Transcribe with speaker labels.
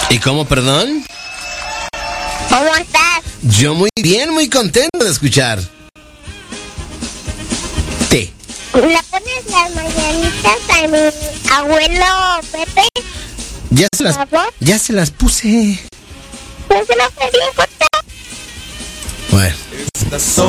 Speaker 1: ¿Y cómo, perdón?
Speaker 2: ¿Cómo estás?
Speaker 1: Yo muy bien, muy contento de escuchar.
Speaker 2: ¿Le pones las mañanitas a mi abuelo Pepe?
Speaker 1: Ya se las puse.
Speaker 2: ¿No se las quería cortar?
Speaker 1: Bueno.
Speaker 3: Estas son